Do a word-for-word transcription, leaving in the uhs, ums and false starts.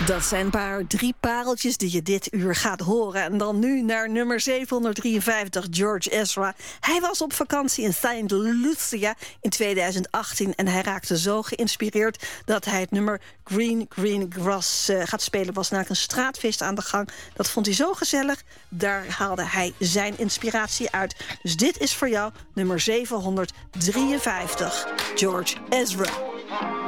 Dat zijn een paar drie pareltjes die je dit uur gaat horen. En dan nu naar nummer zevenhonderddrieënvijftig, George Ezra. Hij was op vakantie in Saint Lucia in tweeduizend achttien... en hij raakte zo geïnspireerd dat hij het nummer Green Green Grass uh, gaat spelen. Was namelijk een straatfeest aan de gang. Dat vond hij zo gezellig. Daar haalde hij zijn inspiratie uit. Dus dit is voor jou nummer zevenhonderddrieënvijftig, George Ezra.